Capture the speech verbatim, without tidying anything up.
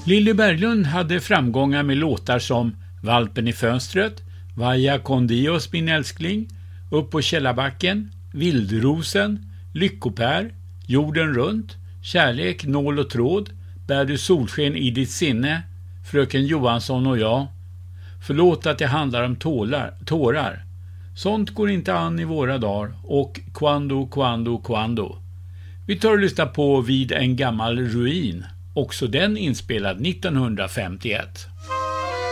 Lilly Berglund hade framgångar med låtar som Valpen i fönstret, Vaya con Dios min älskling, Upp på källarbacken, Vildrosen, Lyckopär, Jorden runt, Kärlek, nål och tråd, Bär du solsken i ditt sinne, Fröken Johansson och jag, Förlåt att det handlar om tålar, tårar, Sånt går inte an i våra dagar och Quando, quando, quando. Vi tar och lyssnar på Vid en gammal ruin, också den inspelad nittonhundrafemtioett.